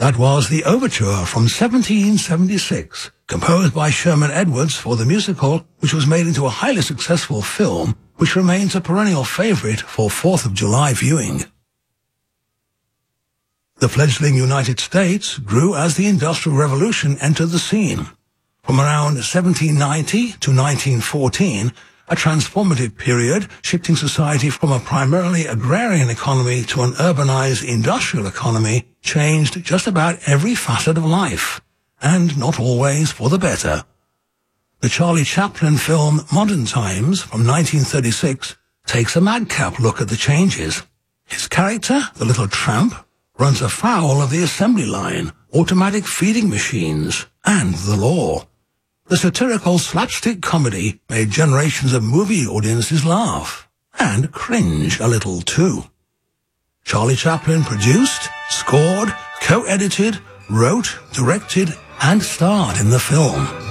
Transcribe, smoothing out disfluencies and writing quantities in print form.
That was the overture from 1776, composed by Sherman Edwards for the musical, which was made into a highly successful film, which remains a perennial favorite for 4th of July viewing. The fledgling United States grew as the Industrial Revolution entered the scene. From around 1790 to 1914, a transformative period shifting society from a primarily agrarian economy to an urbanized industrial economy changed just about every facet of life, and not always for the better. The Charlie Chaplin film Modern Times from 1936 takes a madcap look at the changes. His character, the little tramp, runs afoul of the assembly line, automatic feeding machines, and the law. The satirical slapstick comedy made generations of movie audiences laugh, and cringe a little too. Charlie Chaplin produced, scored, co-edited, wrote, directed, and starred in the film.